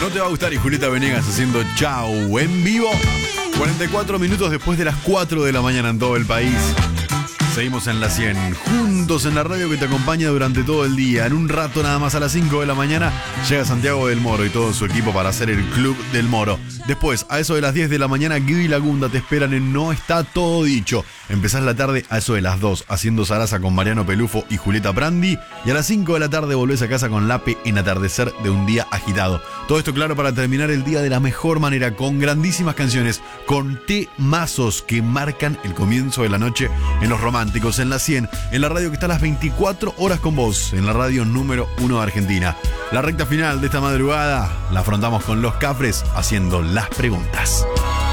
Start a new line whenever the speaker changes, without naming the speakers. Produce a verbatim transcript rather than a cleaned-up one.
No te va a gustar y Julieta Venegas haciendo Chau en vivo. cuarenta y cuatro minutos después de las cuatro de la mañana en todo el país. Seguimos en la cien, juntos en la radio que te acompaña durante todo el día. En un rato nada más a las cinco de la mañana llega Santiago del Moro y todo su equipo para hacer el Club del Moro. Después, a eso de las diez de la mañana, Guido y Lagunda te esperan en No Está Todo Dicho. Empezás la tarde a eso de las dos haciendo zaraza con Mariano Pelufo y Julieta Prandi. Y a las cinco de la tarde volvés a casa con Lape en Atardecer de un día agitado. Todo esto claro para terminar el día de la mejor manera, con grandísimas canciones, con temazos que marcan el comienzo de la noche en los románticos, en la cien, en la radio que está a las veinticuatro horas con vos, en la radio número uno de Argentina. La recta final de esta madrugada la afrontamos con Los Cafres haciendo las preguntas.